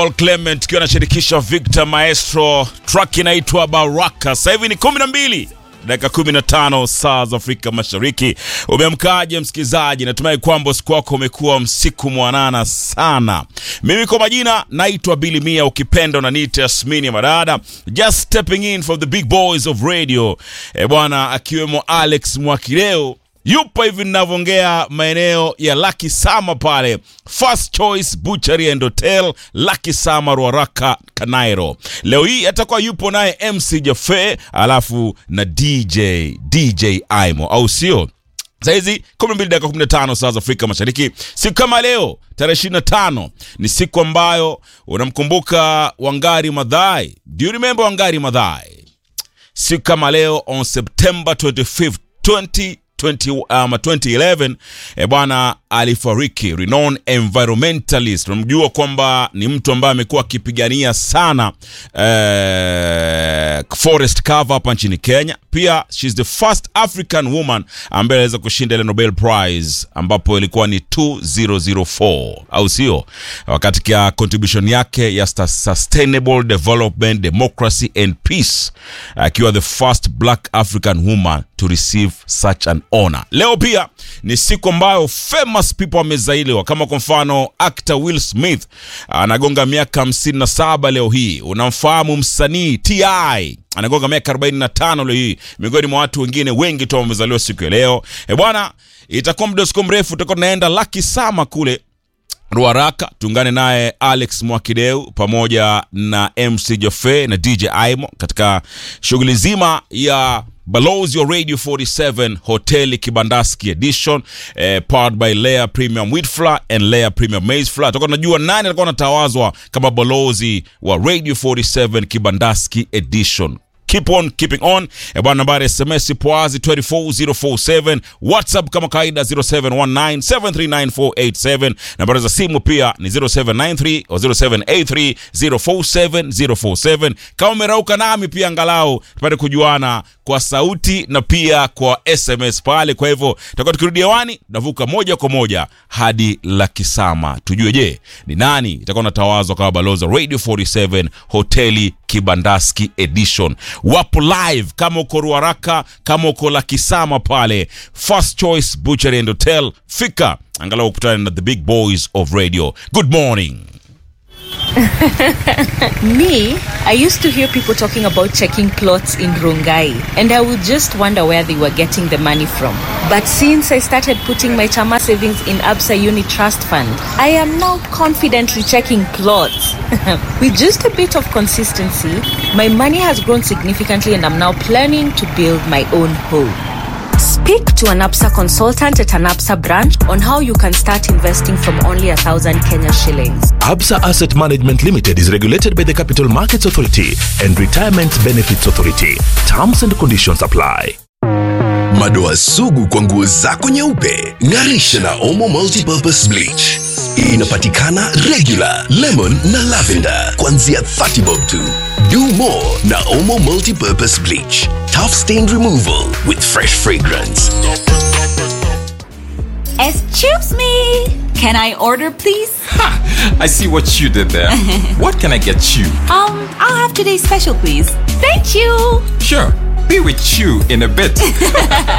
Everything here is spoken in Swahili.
Paul Clement kiwa anashirikisha Victor Maestro, track inaitwa Baraka. Sasa hivi ni 12 dakika 15 saa za Afrika Mashariki. Umemkaje msikizaji? Natumai kwamba siku yako umekuwa msiku mwanana sana. Mimi kwa majina naitwa Billy Mia, ukipenda unaniita Yasmini Madada. Just stepping in from the big boys of radio. Bwana akiwemo Alex Mwakileo yupo hivi ninavyoongea maeneo ya Lucky Sama pale First Choice Butchery and Hotel Lucky Sama Ruaraka Kanairo. Leo hii atakuwa yupo naye MC Jaffe alafu na DJ Aimo, au sio? Saizi 12 dakika 15 saa za Afrika Mashariki. Siku kama leo tarehe 25 ni siku ambayo unamkumbuka Wangari Maathai. Do you remember Wangari Maathai? Siku kama leo on September 25th 2011 bwana alifariki. Renowned environmentalist. Unamjua kwamba ni mtu ambaye amekuwa akipigania sana forest cover hapa nchini Kenya. Pia she's the first African woman ambaye aliweza kushinda ile Nobel Prize ambapo ilikuwa ni 2004, au sio? Wakati ya contribution yake ya sustainable development, democracy and peace, akiwa the first black African woman to receive such an honor. Leo pia ni siku ambayo famous people wamezaliwa, kama kwa mfano actor Will Smith anagonga miaka 57 leo hii. Unamfahamu msanii T.I. anagonga miaka 45 leo hii. Miongoni mwa watu wengine wengi tu wamezaliwa siku ya leo. Bwana, itakuwa muda siku mrefu tutakuwa tunaenda Lucky Sama kule Ruaraka, tuungane naye Alex Mwakileo pamoja na MC Jaffe na DJ Aimo katika shughuli zima ya Balozi wa Radio 47 Hoteli Kibandaski Edition, powered by Lea Premium Wheat Flour and Lea Premium Maize Flour. Tutakuwa tunajua nani atakuwa anatawazwa kama balozi wa Radio 47 Kibandaski Edition. Keep on keeping on. Bwana, nambari SMS poazi 24047, WhatsApp kama kaida 0719739487. Nambari za simu pia ni 0793 au 0783047047. Kama umerauka nami pia angalau tupate kujuana kwa sauti na pia kwa SMS pale. Kwa hivyo tutakuwa tukirudi hewani, tunavuka moja kwa moja hadi Lucky Sama. Tujue je, ni nani itakuwa natawazwa kama balozi Radio 47 Hoteli Kibandaski Edition. Wapo live kama uko Ruaraka, kama uko Lucky Sama pale First Choice Butchery and Hotel. Fika angalau ukutane na the big boys of radio. Good morning. Me, I used to hear people talking about checking plots in Rongai, and I would just wonder where they were getting the money from. But since I started putting my Chama savings in Absa Uni Trust Fund, I am now confidently checking plots. With just a bit of consistency, my money has grown significantly, and I'm now planning to build my own home. Speak to an Absa consultant at an Absa branch on how you can start investing from only 1,000 Kenya shillings. Absa Asset Management Limited is regulated by the Capital Markets Authority and Retirement Benefits Authority. Terms and conditions apply. Madoa sugu kwa nguo zako nyeupe, ng'arisha na Omo Multipurpose Bleach. Inapatikana regular, lemon na lavender kuanzia 30 bob tu. Do more na Omo Multipurpose Bleach. Tough stain removal with fresh fragrance. Excuse me, can I order please? I see what you did there. What can I get you? I'll have today's special please. Thank you. Sure, be with you in a bit.